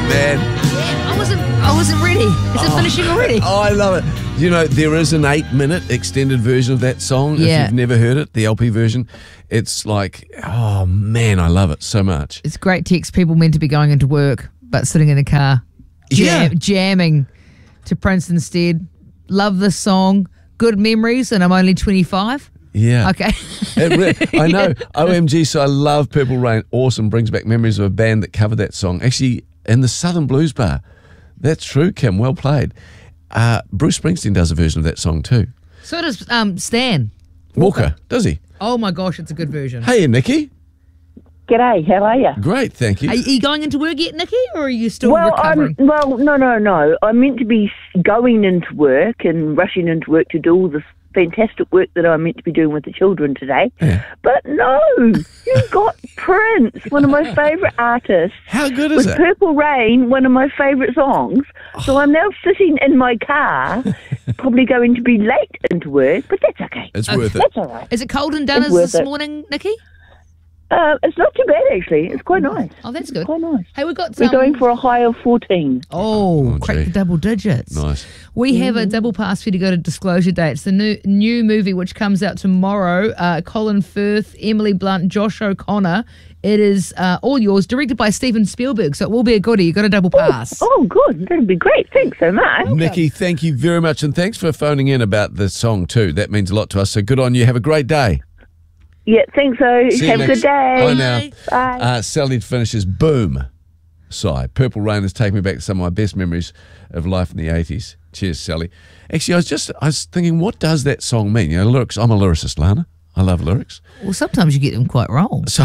man. Yeah, I wasn't ready. Is it finishing already? Oh, I love it. You know, there is an 8-minute extended version of that song. Yeah. If you've never heard it, the LP version, it's like, oh man, I love it so much. It's great text. People meant to be going into work, but sitting in a car, jamming to Prince instead. Love this song. Good memories, and I'm only 25. Yeah. Okay. I know. OMG, so I love Purple Rain. Awesome. Brings back memories of a band that covered that song. Actually, in the Southern Blues Bar. That's true, Kim. Well played. Bruce Springsteen does a version of that song too. So does Stan Walker, does he? Oh my gosh, it's a good version. Hey, Nikki. G'day, how are you? Great, thank you. Are you going into work yet, Nikki, or are you still Well, recovering? no. I'm meant to be going into work and rushing into work to do all this fantastic work that I'm meant to be doing with the children today. Yeah. But no, you've got Prince, one of my favourite artists. How good is with it? Purple Rain, one of my favourite songs. So I'm now sitting in my car, probably going to be late into work, but that's okay. It's worth it. That's all right. Is it cold in Dunners worth this it. morning, Nikki? It's not too bad, actually. It's quite nice. Oh, that's good. Quite nice. Hey, we've got We're going for a high of 14. Oh, crack gee. the double digits. Nice. We have a double pass for you to go to Disclosure Day. It's the new movie which comes out tomorrow. Colin Firth, Emily Blunt, Josh O'Connor. It is all yours, directed by Steven Spielberg, so it will be a goodie. You got a double pass. Oh, good. That'd be great. Thanks so much. Nikki, thank you very much, and thanks for phoning in about the song too. That means a lot to us, so good on you. Have a great day. Yeah, thanks so. See you Have a next- good day. Bye now. Bye. Sally finishes, boom. Sigh. Purple Rain has taken me back to some of my best memories of life in the 80s. Cheers, Sally. Actually, I was thinking, what does that song mean? You know, lyrics. I'm a lyricist, Lana. I love lyrics. Well, sometimes you get them quite wrong. So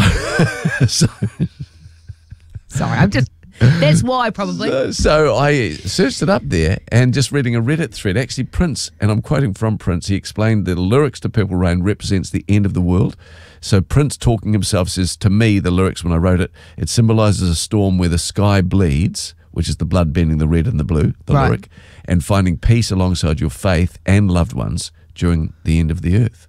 Sorry, I'm just... That's why, probably. So I searched it up there, and just reading a Reddit thread, actually Prince, and I'm quoting from Prince, he explained that the lyrics to Purple Rain represents the end of the world. So Prince, talking himself, says, to me, the lyrics when I wrote it, it symbolises a storm where the sky bleeds, which is the blood bending the red and the blue, the Right. lyric, and finding peace alongside your faith and loved ones during the end of the earth.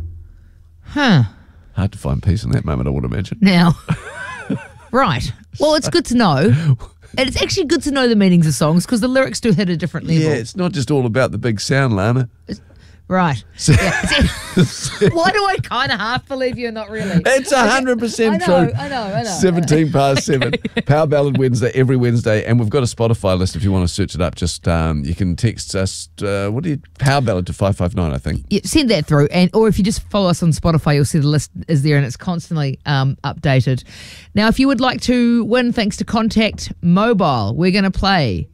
Huh. Hard to find peace in that moment, I would imagine. Now, right. Well, it's good to know. And it's actually good to know the meanings of songs because the lyrics do hit a different level. Yeah, it's not just all about the big sound, Lana. Right. Yeah. Why do I kind of half believe you and not really? It's 100% true. I know. 17 past 7. Power Ballad Wednesday, every Wednesday. And we've got a Spotify list if you want to search it up. Just you can text us, Power Ballad to 559, I think. Yeah, send that through. Or if you just follow us on Spotify, you'll see the list is there and it's constantly updated. Now, if you would like to win thanks to Contact Mobile, we're going to play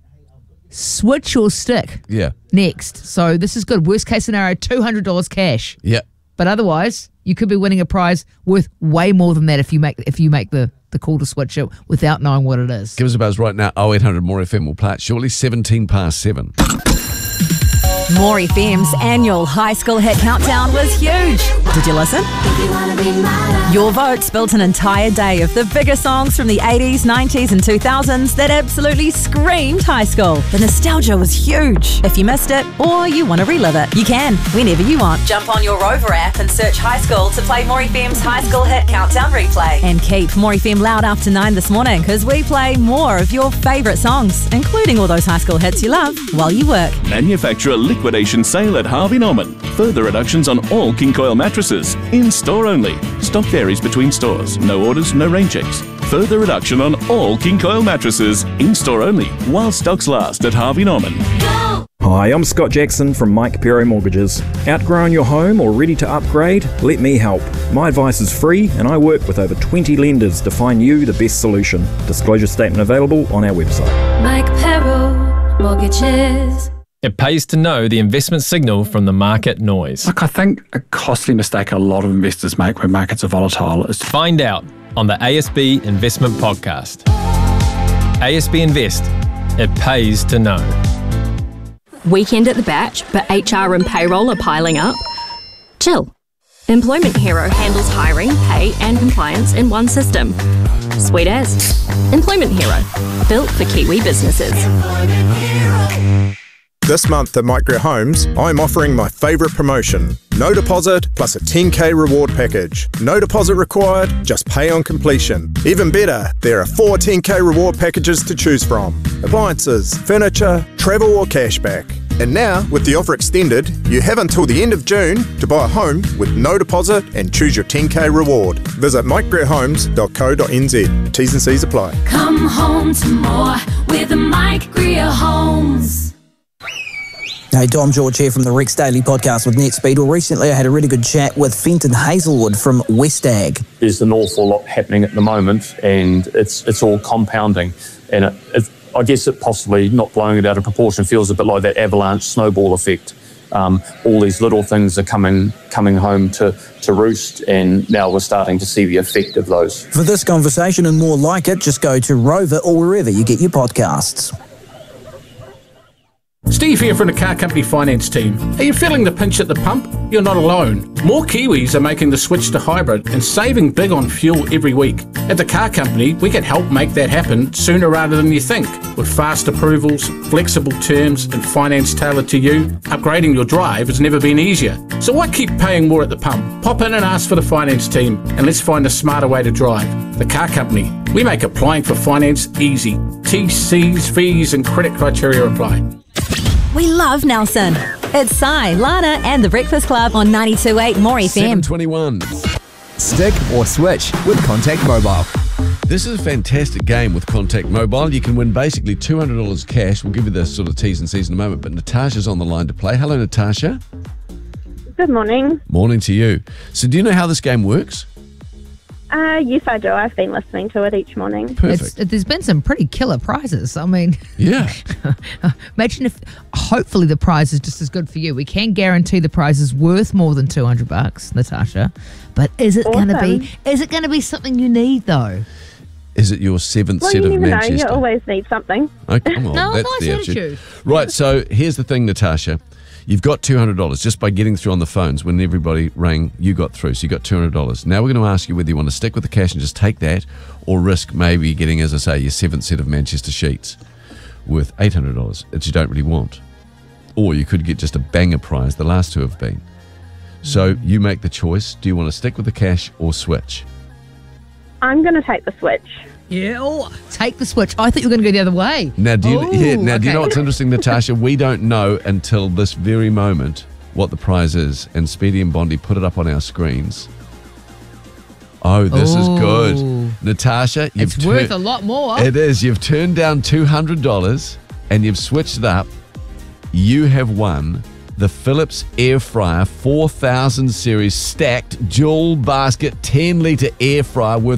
Switch or Stick Yeah. next. So this is good. Worst case scenario, $200 cash. Yeah. But otherwise, you could be winning a prize worth way more than that if you make the call to switch it without knowing what it is. Give us a buzz right now. 0800 More FM will play it shortly. 17 past 7. More FM's annual high school hit countdown was huge. Did you listen? Your votes built an entire day of the biggest songs from the 80s, 90s and 2000s that absolutely screamed high school. The nostalgia was huge. If you missed it or you want to relive it, you can whenever you want. Jump on your Rover app and search High School to play More FM's high school hit countdown replay. And keep More FM loud after 9 this morning because we play more of your favourite songs, including all those high school hits you love while you work. Manufacturer liquidation sale at Harvey Norman. Further reductions on all King Coil mattresses. In store only. Stock varies between stores. No orders, no rain checks. Further reduction on all King Coil mattresses. In store only. While stocks last at Harvey Norman. Hi, I'm Scott Jackson from Mike Pero Mortgages. Outgrown your home or ready to upgrade? Let me help. My advice is free and I work with over 20 lenders to find you the best solution. Disclosure statement available on our website. Mike Pero Mortgages. It pays to know the investment signal from the market noise. Look, I think a costly mistake a lot of investors make when markets are volatile is to Find out on the ASB Investment Podcast. ASB Invest. It pays to know. Weekend at the batch, but HR and payroll are piling up? Chill. Employment Hero handles hiring, pay and compliance in one system. Sweet as. Employment Hero. Built for Kiwi businesses. This month at Mike Greer Homes, I'm offering my favourite promotion. No deposit plus a 10k reward package. No deposit required, just pay on completion. Even better, there are 4 10k reward packages to choose from. Appliances, furniture, travel or cashback. And now, with the offer extended, you have until the end of June to buy a home with no deposit and choose your 10k reward. Visit mikegreerhomes.co.nz. T's and C's apply. Come home to more with the Mike Greer Homes. Hey, Dom George here from the Rex Daily Podcast with NetSpeed. Well, recently I had a really good chat with Fenton Hazelwood from Westag. There's an awful lot happening at the moment, and it's all compounding. And I guess it possibly, not blowing it out of proportion, feels a bit like that avalanche snowball effect. All these little things are coming home to roost, and now we're starting to see the effect of those. For this conversation and more like it, just go to Rover or wherever you get your podcasts. Steve here from the car company finance team. Are you feeling the pinch at the pump? You're not alone. More Kiwis are making the switch to hybrid and saving big on fuel every week. At the car company, we can help make that happen sooner rather than you think. With fast approvals, flexible terms and finance tailored to you, upgrading your drive has never been easier. So why keep paying more at the pump? Pop in and ask for the finance team and let's find a smarter way to drive. The car company. We make applying for finance easy. T's, fees and credit criteria apply. We love Nelson. It's Si, Lana and The Breakfast Club on 92.8 More FM. 7:21. Stick or switch with Contact Mobile. This is a fantastic game with Contact Mobile. You can win basically $200 cash. We'll give you the sort of T's and C's in a moment, but Natasha's on the line to play. Hello, Natasha. Good morning. Morning to you. So do you know how this game works? Yes, I do. I've been listening to it each morning. Perfect. There's been some pretty killer prizes. I mean, yeah. Imagine if, hopefully, the prize is just as good for you. We can guarantee the prize is worth more than $200, Natasha. But is it going to be? Is it going to be something you need though? Is it your seventh set of you Manchester? Know, you always need something. Okay, well, no, that's nice the attitude. Right. So here's the thing, Natasha. You've got $200 just by getting through on the phones. When everybody rang, you got through, so you got $200. Now we're going to ask you whether you want to stick with the cash and just take that, or risk maybe getting, as I say, your seventh set of Manchester sheets worth $800 that you don't really want. Or you could get just a banger prize. The last two have been. So you make the choice. Do you want to stick with the cash or switch? I'm going to take the switch. Yeah, take the switch. I thought you were going to go the other way. Now, do you, okay. Do you know what's interesting, Natasha? We don't know until this very moment what the prize is, and Speedy and Bondi put it up on our screens. Oh, this is good. Natasha, it's worth a lot more. It is. You've turned down $200 and you've switched it up. You have won the Philips Air Fryer 4000 series stacked dual basket 10-litre air fryer worth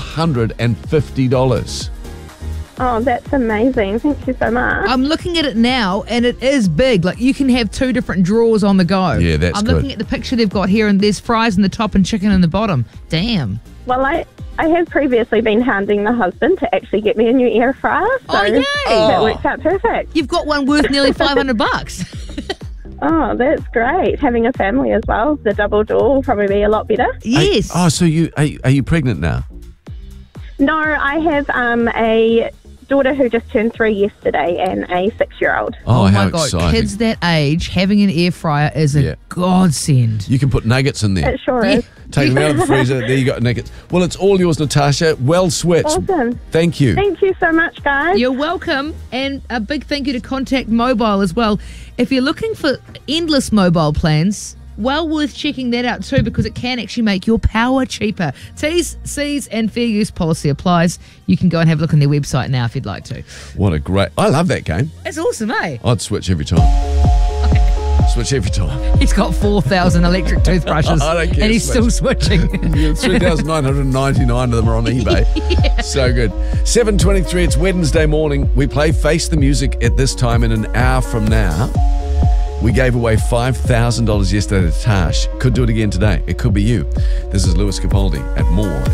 $450. Oh, that's amazing. Thank you so much. I'm looking at it now, and it is big. Like, you can have 2 different drawers on the go. Yeah, that's good. I'm looking at the picture they've got here, and there's fries in the top and chicken in the bottom. Damn. Well, I have previously been hounding the husband to actually get me a new air fryer. So yay! That works out perfect. You've got one worth nearly $500. Oh, that's great. Having a family as well, the double door will probably be a lot better. Yes. So are you pregnant now? No, I have a daughter who just turned 3 yesterday and a 6-year-old. Oh, how my God. exciting. Kids that age, having an air fryer is a godsend. You can put nuggets in there. It sure is. Take them out of the freezer. There you go, nuggets. Well, it's all yours, Natasha. Well switched. Awesome. Thank you. Thank you so much, guys. You're welcome. And a big thank you to Contact Mobile as well. If you're looking for endless mobile plans, well worth checking that out too, because it can actually make your power cheaper. T's, C's and fair use policy applies. You can go and have a look on their website now if you'd like to. What a great... I love that game. It's awesome, eh? I'd switch every time. Switch every time. He's got 4,000 electric toothbrushes I don't care. and he's still switching. 3,999 of them are on eBay. Yeah. So good. 7:23, it's Wednesday morning. We play Face the Music at this time in an hour from now. We gave away $5,000 yesterday to Tash. Could do it again today. It could be you. This is Lewis Capaldi at More